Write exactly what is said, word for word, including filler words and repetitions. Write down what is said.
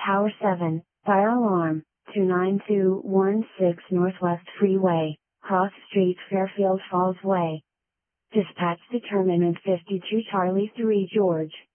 Tower seven, fire alarm, two nine two one six Northwest Freeway, Cross Street, Fairfield Falls Way. Dispatch determinant fifty-two Charlie three George.